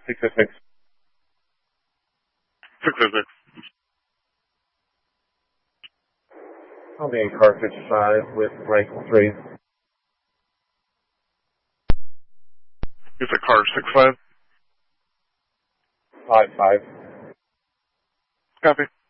606. 606. I'll be in car 55 with rank 3. You said car 65? 55. Copy.